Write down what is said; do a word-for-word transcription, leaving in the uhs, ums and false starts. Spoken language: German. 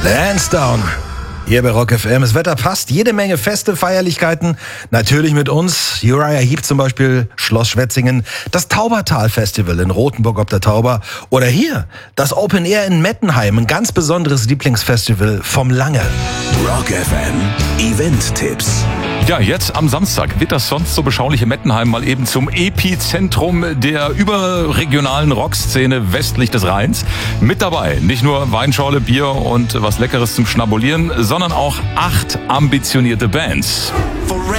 Lansdowne. Hier bei Rock F M. Das Wetter passt. Jede Menge Feste, Feierlichkeiten. Natürlich mit uns. Uriah Heep zum Beispiel, Schloss Schwetzingen. Das Taubertal-Festival in Rothenburg ob der Tauber. Oder hier, das Open Air in Mettenheim. Ein ganz besonderes Lieblingsfestival vom Lange. Rock F M Event-Tipps. Ja, jetzt am Samstag wird das sonst so beschauliche Mettenheim mal eben zum Epizentrum der überregionalen Rockszene westlich des Rheins. Mit dabei nicht nur Weinschorle, Bier und was Leckeres zum Schnabulieren, sondern auch acht ambitionierte Bands.